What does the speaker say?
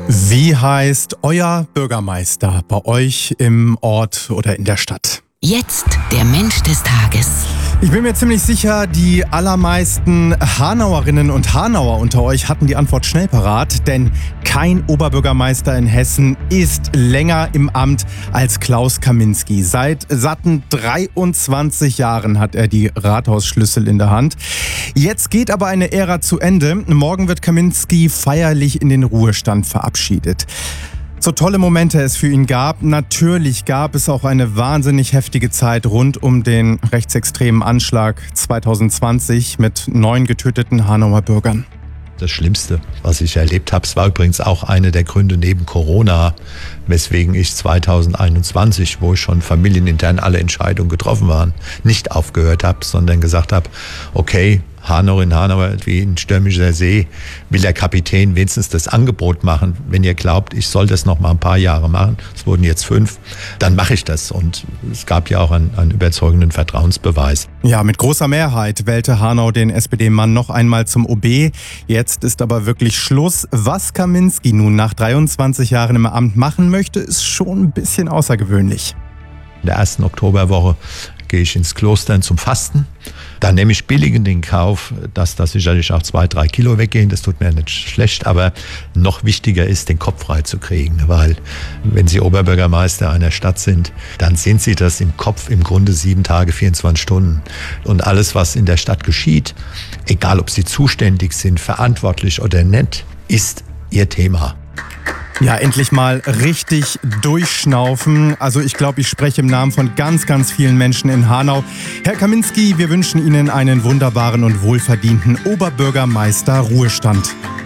Wie heißt euer Bürgermeister bei euch im Ort oder in der Stadt? Jetzt der Mensch des Tages. Ich bin mir ziemlich sicher, die allermeisten Hanauerinnen und Hanauer unter euch hatten die Antwort schnell parat, denn kein Oberbürgermeister in Hessen ist länger im Amt als Klaus Kaminski. Seit satten 23 Jahren hat er die Rathausschlüssel in der Hand. Jetzt geht aber eine Ära zu Ende. Morgen wird Kaminski feierlich in den Ruhestand verabschiedet. So tolle Momente es für ihn gab, natürlich gab es auch eine wahnsinnig heftige Zeit rund um den rechtsextremen Anschlag 2020 mit 9 getöteten Hanauer Bürgern. Das Schlimmste, was ich erlebt habe, es war übrigens auch einer der Gründe neben Corona, weswegen ich 2021, wo schon familienintern alle Entscheidungen getroffen waren, nicht aufgehört habe, sondern gesagt habe, okay, Hanauerin, Hanauer, wie ein stürmischer See, will der Kapitän wenigstens das Angebot machen. Wenn ihr glaubt, ich soll das noch mal ein paar Jahre machen, es wurden jetzt 5, dann mache ich das. Und es gab ja auch einen überzeugenden Vertrauensbeweis. Ja, mit großer Mehrheit wählte Hanau den SPD-Mann noch einmal zum OB. Jetzt ist aber wirklich Schluss. Was Kaminski nun nach 23 Jahren im Amt machen möchte, ist schon ein bisschen außergewöhnlich. In der ersten Oktoberwoche gehe ich ins Kloster zum Fasten. Dann nehme ich billig in den Kauf, dass da sicherlich auch 2-3 Kilo weggehen. Das tut mir nicht schlecht, aber noch wichtiger ist, den Kopf frei zu kriegen. Weil wenn Sie Oberbürgermeister einer Stadt sind, dann sind Sie das im Kopf im Grunde 7 Tage, 24 Stunden. Und alles, was in der Stadt geschieht, egal ob Sie zuständig sind, verantwortlich oder nicht, ist Ihr Thema. Ja, endlich mal richtig durchschnaufen. Also ich glaube, ich spreche im Namen von ganz, ganz vielen Menschen in Hanau. Herr Kaminski, wir wünschen Ihnen einen wunderbaren und wohlverdienten Oberbürgermeister-Ruhestand.